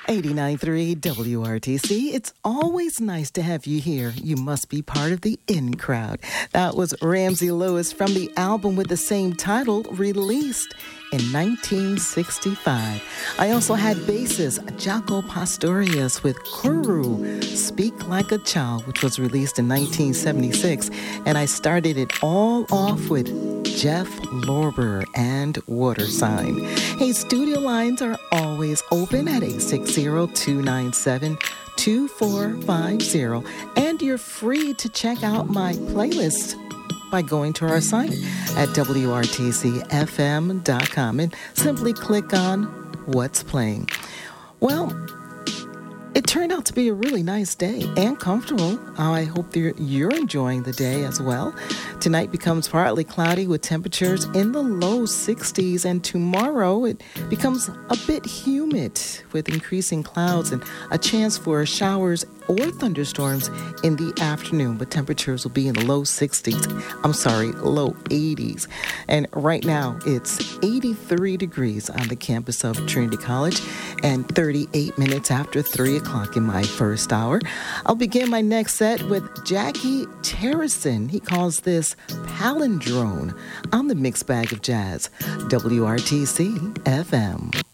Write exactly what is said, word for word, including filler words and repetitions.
eighty-nine point three W R T C. It's always nice to have you here. You must be part of the in crowd. That was Ramsey Lewis from the album with the same title, released in nineteen sixty-five. I also had bassist Jaco Pastorius with Kuru, Speak Like a Child, which was released in nineteen seventy-six. And I started it all off with Jeff Lorber and Water Sign. Hey, studio lines are always open at eight six zero, two nine seven, two four five zero. And you're free to check out my playlist by going to our site at W R T C F M dot com and simply click on What's Playing. Well, it turned out to be a really nice day and comfortable. I hope you're, you're enjoying the day as well. Tonight becomes partly cloudy with temperatures in the low sixties, and tomorrow it becomes a bit humid with increasing clouds and a chance for showers or thunderstorms in the afternoon, but temperatures will be in the low sixties. I'm sorry, low eighties. And right now it's eighty-three degrees on the campus of Trinity College and thirty-eight minutes after three o'clock in my first hour. I'll begin my next set with Jackie Terrison. He calls this Palindrome on the Mixed Bag of Jazz, W R T C F M.